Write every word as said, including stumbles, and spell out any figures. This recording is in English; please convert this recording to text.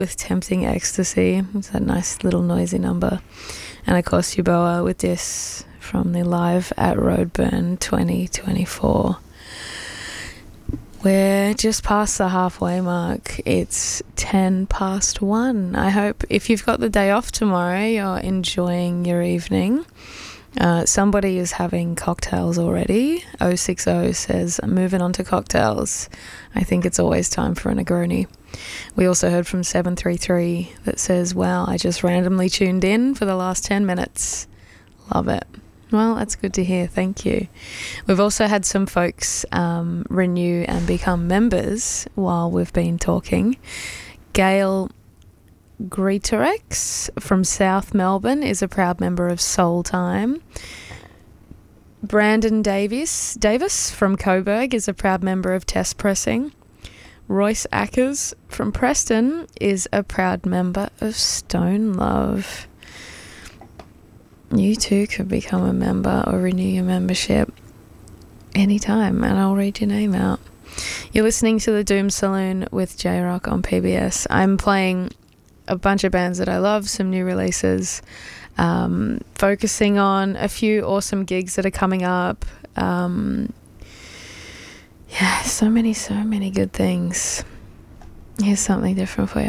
with Tempting Ecstasy. It's that nice little noisy number. And of course, Yuboa with this from the Live at Roadburn twenty twenty-four. We're just past the halfway mark. It's ten past one. I hope if you've got the day off tomorrow, you're enjoying your evening. Uh, somebody is having cocktails already. oh six oh says, I'm moving on to cocktails. I think it's always time for a Negroni. We also heard from seven three three that says, wow, I just randomly tuned in for the last ten minutes. Love it. Well, that's good to hear. Thank you. We've also had some folks um, renew and become members while we've been talking. Gail Greetorex from South Melbourne is a proud member of Soul Time. Brandon Davis, Davis from Coburg is a proud member of Test Pressing. Royce Ackers from Preston is a proud member of Stone Love. You too could become a member or renew your membership anytime, and I'll read your name out. You're listening to the Doom Saloon with J-Rock on P B S. I'm playing a bunch of bands that I love, some new releases, um, focusing on a few awesome gigs that are coming up. Um, yeah, so many, so many good things. Here's something different for you.